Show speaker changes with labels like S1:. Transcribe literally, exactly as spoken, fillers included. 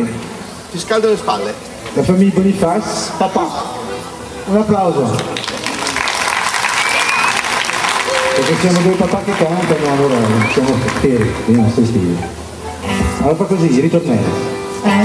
S1: Bene.
S2: Ti scaldo le spalle.
S1: La famiglia Boniface, papà. Un applauso. Perché siamo due papà che cantano, allora siamo fieri dei nostri stili. Allora fa così, ritornello.